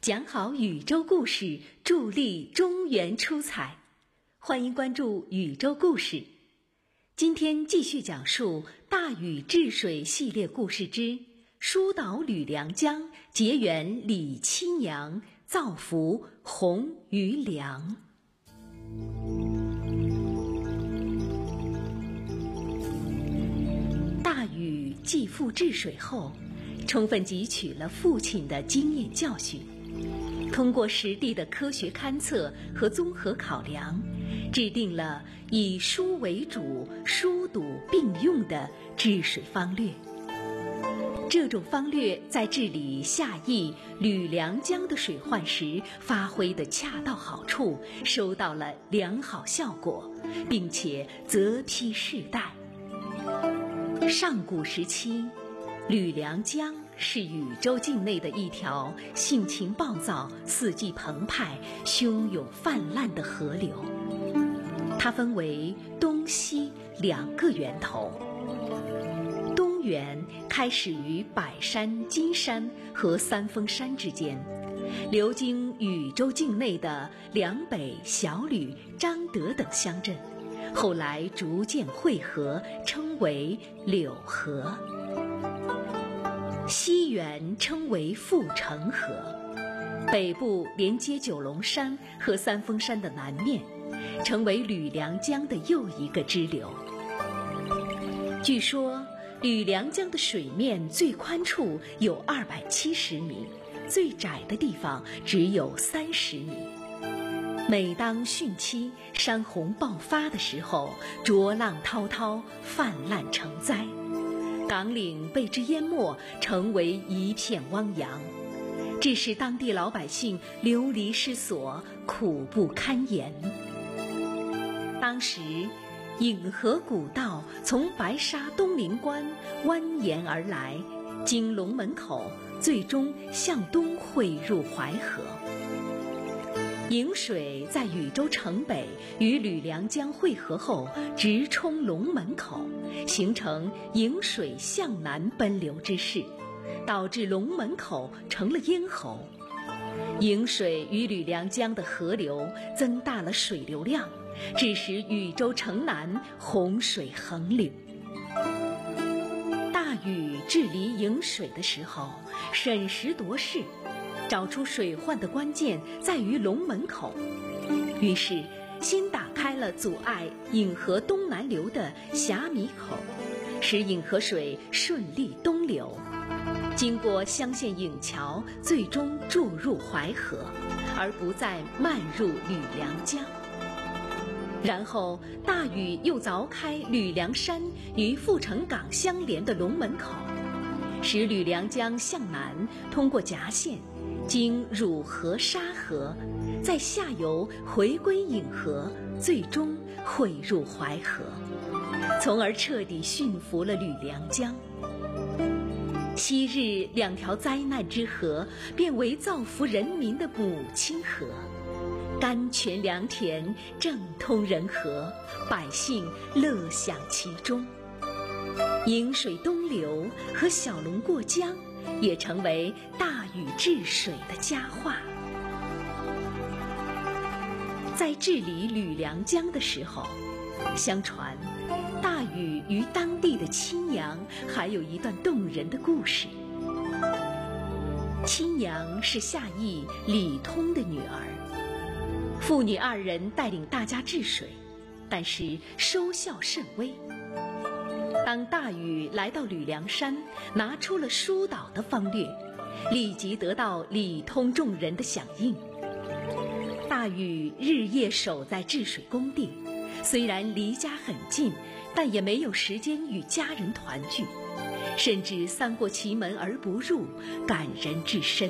讲好宇宙故事，助力中原出彩。欢迎关注宇宙故事。今天继续讲述大禹治水系列故事之疏导吕梁江，结缘李七娘，造福洪于梁。大禹继父治水后，充分汲取了父亲的经验教训，通过实地的科学勘测和综合考量，制定了以疏为主、疏堵并用的治水方略。这种方略在治理夏邑吕梁江的水患时发挥得恰到好处，收到了良好效果，并且泽披世代。上古时期，吕梁江是禹州境内的一条性情暴躁、四季澎湃、汹涌泛滥的河流。它分为东西两个源头。东源开始于百山、金山和三峰山之间，流经禹州境内的梁北、小吕、张德等乡镇，后来逐渐汇合，称为柳河。西源称为阜成河，北部连接九龙山和三峰山的南面，成为吕梁江的又一个支流。据说吕梁江的水面最宽处有270米，最窄的地方只有30米。每当汛期山洪爆发的时候，浊浪滔滔，泛滥成灾，港岭被之淹没，成为一片汪洋，致使当地老百姓流离失所，苦不堪言。当时颍河古道从白沙东陵关蜿蜒而来，经龙门口，最终向东汇入淮河。颍水在禹州城北与吕梁江汇合后，直冲龙门口，形成颍水向南奔流之势，导致龙门口成了咽喉。颍水与吕梁江的河流增大了水流量，致使禹州城南洪水横流。大禹治理颍水的时候，审时度势，找出水患的关键在于龙门口，于是先打开了阻碍颍河东南流的峡米口，使颍河水顺利东流，经过乡县颍桥，最终注入淮河，而不再漫入吕梁江。然后大禹又凿开吕梁山与阜成港相连的龙门口，使吕梁江向南通过夹县，经汝河、沙河，在下游回归颍河，最终汇入淮河，从而彻底驯服了吕梁江。昔日两条灾难之河，变为造福人民的母亲河，甘泉良田，正通人和，百姓乐享其中。颍水东流和小龙过江，也成为大禹治水的佳话。在治理吕梁江的时候，相传大禹与当地的七娘还有一段动人的故事。七娘是夏邑李通的女儿，父女二人带领大家治水，但是收效甚微。当大禹来到吕梁山，拿出了疏导的方略，立即得到李通众人的响应。大禹日夜守在治水工地，虽然离家很近，但也没有时间与家人团聚，甚至三过其门而不入，感人至深。